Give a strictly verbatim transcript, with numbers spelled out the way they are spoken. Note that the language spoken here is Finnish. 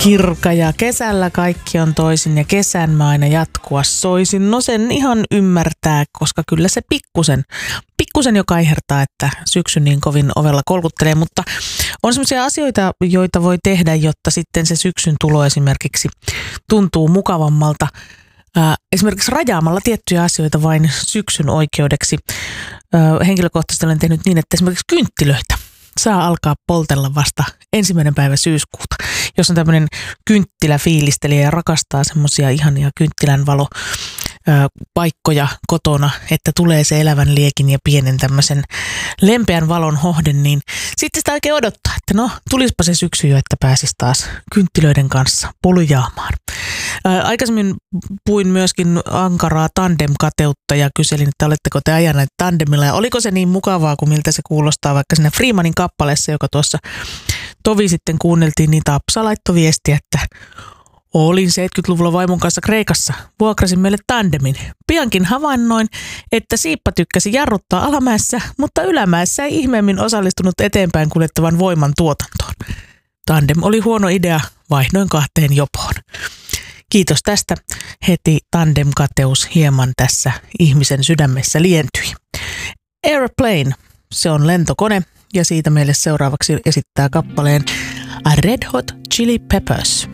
Kirka ja kesällä kaikki on toisin ja kesän mä aina jatkua soisin. No sen ihan ymmärtää, koska kyllä se pikkusen, pikkusen jo kaihertaa, että syksy niin kovin ovella kolkuttelee, mutta on sellaisia asioita, joita voi tehdä, jotta sitten se syksyn tulo esimerkiksi tuntuu mukavammalta. Äh, esimerkiksi rajaamalla tiettyjä asioita vain syksyn oikeudeksi. Äh, henkilökohtaisesti olen tehnyt niin, että esimerkiksi kynttilöitä saa alkaa poltella vasta ensimmäinen päivä syyskuuta. Jos on tämmöinen kynttiläfiilistelijä ja rakastaa semmoisia ihania kynttilänvalo paikkoja kotona, että tulee se elävän liekin ja pienen tämmöisen lempeän valon hohden, niin sitten sitä oikein odottaa, että no tulispa se syksy jo, että pääsisi taas kynttilöiden kanssa polujaamaan. Ää, aikaisemmin puin myöskin ankaraa tandem-kateutta ja kyselin, että oletteko te ajaneet tandemilla ja oliko se niin mukavaa kuin miltä se kuulostaa vaikka siinä Freemanin kappaleessa, joka tuossa tovi sitten kuunneltiin, niin Tapsa laittoi viestiä, että olin seitsemänkymmentäluvulla vaimon kanssa Kreikassa. Vuokrasin meille tandemin. Piankin havainnoin, että Siippa tykkäsi jarruttaa alamäessä, mutta ylämäessä ei ihmeemmin osallistunut eteenpäin kuljettavan voiman tuotantoon. Tandem oli huono idea, vaihdoin kahteen jopoon. Kiitos tästä. Heti tandemkateus hieman tässä ihmisen sydämessä lientyi. Airplane, se on lentokone ja siitä meille seuraavaksi esittää kappaleen Red Hot Chili Peppers.